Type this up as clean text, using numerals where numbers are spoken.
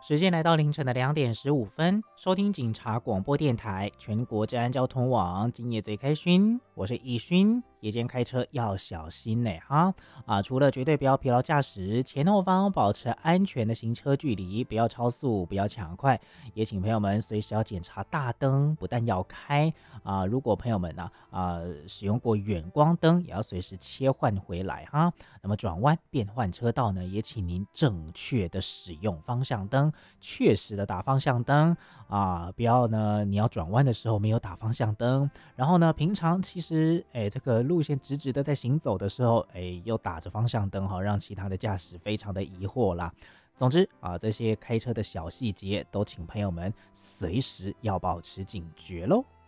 时间来到凌晨的2点15分，收听警察广播电台全国治安交通网，今夜最开勋，我是易勋。夜间开车要小心哈除了绝对不要疲劳驾驶，前后方保持安全的行车距离，不要超速，不要抢快，也请朋友们随时要检查大灯，不但要开如果朋友们使用过远光灯，也要随时切换回来哈。那么转弯变换车道呢，也请您正确的使用方向灯，确实的打方向灯不要呢你要转弯的时候没有打方向灯，然后呢平常其实这个路线直直的在行走的时候又打着方向灯让其他的驾驶非常的疑惑啦。总之这些开车的小细节都请朋友们随时要保持警觉咯。